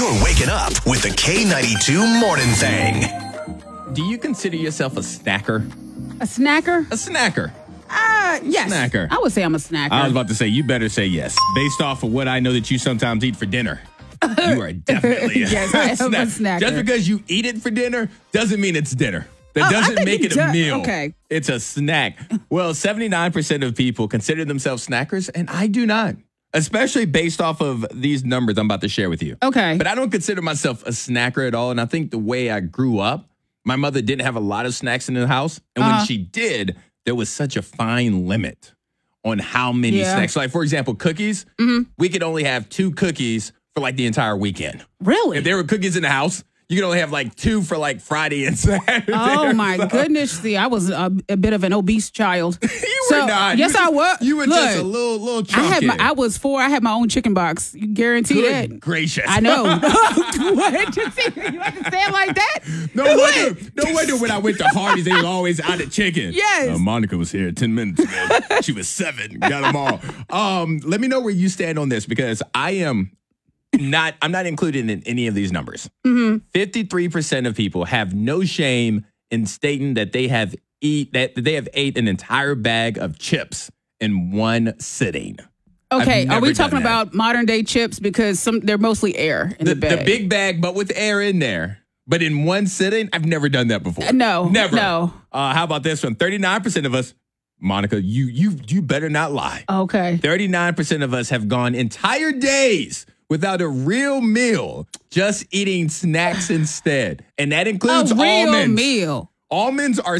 You're waking up with the K92 Morning Thing. Do you consider yourself a snacker? A snacker? A snacker. Yes. Snacker. I would say I'm a snacker. I was about to say, you better say yes. Based off of what I know that you sometimes eat for dinner. You are definitely Yes, I am a snacker. Just because you eat it for dinner doesn't mean it's dinner. That doesn't make it a meal. Okay. It's a snack. Well, 79% of people consider themselves snackers, and I do not. Especially based off of these numbers I'm about to share with you. Okay. But I don't consider myself a snacker at all. And I think the way I grew up, my mother didn't have a lot of snacks in the house. And when she did, there was such a fine limit on how many snacks. So like, for example, cookies, we could only have 2 cookies for like the entire weekend. Really? If there were cookies in the house, you could only have like 2 for like Friday and Saturday. Oh, my goodness. See, I was a bit of an obese child. You were not. Yes, I was. You were just a little chunky. I was 4. I had my own chicken box. You guarantee that? Good gracious. I know. What? You understand like that? No wonder when I went to Hardee's, they were always out of chicken. Yes. Monica was here 10 minutes ago. She was 7. Got them all. Let me know where you stand on this because I'm not included in any of these numbers. 53% of people have no shame in stating that they have ate an entire bag of chips in one sitting. Okay, are we talking done that. about modern day chips? Because they're mostly air in the bag. The big bag, but with air in there. But in one sitting, I've never done that before. No. Never. No. How about this one? 39% of us, Monica, you better not lie. Okay. 39% of us have gone entire days without a real meal, just eating snacks instead. And that includes A real almonds. meal. Almonds are